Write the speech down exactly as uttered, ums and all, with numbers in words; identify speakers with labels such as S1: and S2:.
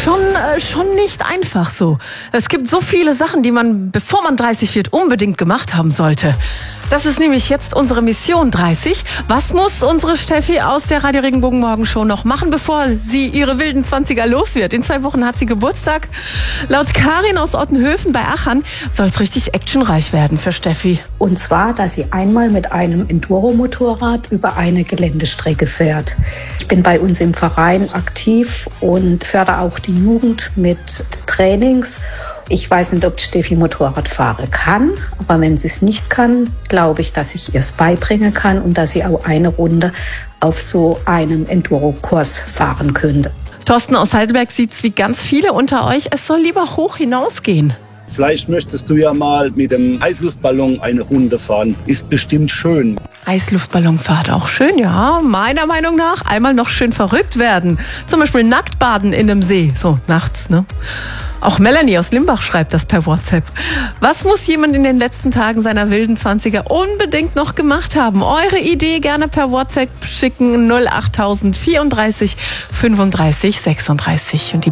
S1: Schon, äh, schon nicht einfach so. Es gibt so viele Sachen, die man, bevor man dreißig wird, unbedingt gemacht haben sollte. Das ist nämlich jetzt unsere Mission dreißig. Was muss unsere Steffi aus der Radio Regenbogen Morgenshow noch machen, bevor sie ihre wilden Zwanziger los wird? In zwei Wochen hat sie Geburtstag. Laut Karin aus Ottenhöfen bei Achern soll es richtig actionreich werden für Steffi.
S2: Und zwar, dass sie einmal mit einem Enduro-Motorrad über eine Geländestrecke fährt. Ich bin bei uns im Verein aktiv und fördere auch die Jugend mit Trainings. Ich weiß nicht, ob Steffi Motorrad fahren kann, aber wenn sie es nicht kann, glaube ich, dass ich ihr es beibringen kann und dass sie auch eine Runde auf so einem Enduro-Kurs fahren könnte.
S1: Thorsten aus Heidelberg sieht's wie ganz viele unter euch. Es soll lieber hoch hinausgehen.
S3: Vielleicht möchtest du ja mal mit dem Heißluftballon eine Runde fahren. Ist bestimmt schön.
S1: Heißluftballonfahrt auch schön, ja. Meiner Meinung nach einmal noch schön verrückt werden. Zum Beispiel nackt baden in einem See. So, nachts, ne? Auch Melanie aus Limbach schreibt das per WhatsApp. Was muss jemand in den letzten Tagen seiner wilden Zwanziger unbedingt noch gemacht haben? Eure Idee gerne per WhatsApp schicken null acht null null vierunddreißig fünfunddreißig sechsunddreißig. Und die